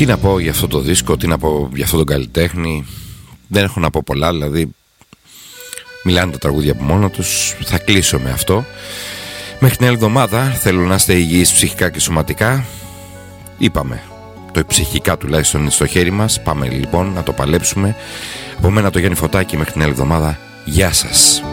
Τι να πω για αυτό το δίσκο, τι να πω για αυτόν τον καλλιτέχνη. Δεν έχω να πω πολλά, δηλαδή μιλάνε τα τραγούδια από μόνο τους. Θα κλείσω με αυτό. Μέχρι την άλλη εβδομάδα θέλω να είστε υγιείς ψυχικά και σωματικά. Είπαμε, το ψυχικά τουλάχιστον είναι στο χέρι μας. Πάμε λοιπόν να το παλέψουμε. Από μένα το Γιάννη Φωτάκη, μέχρι την άλλη εβδομάδα. Γεια σας.